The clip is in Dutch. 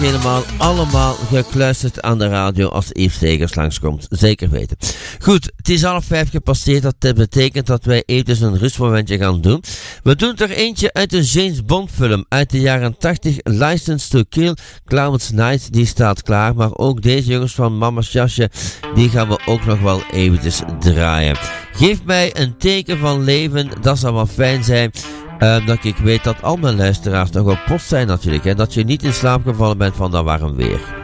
helemaal allemaal gekluisterd aan de radio als Yves Segers langskomt. Zeker weten. Goed, het is 4:30 gepasseerd. Dat betekent dat wij even een rustmomentje gaan doen. We doen er eentje uit een James Bond film uit de jaren 80. License to Kill. Cloud's Night, die staat klaar. Maar ook deze jongens van Mama's Jasje, die gaan we ook nog wel eventjes draaien. Geef mij een teken van leven. Dat zou wel fijn zijn. Dat ik weet dat al mijn luisteraars nog op post zijn natuurlijk. En dat je niet in slaap gevallen bent van dat warm weer.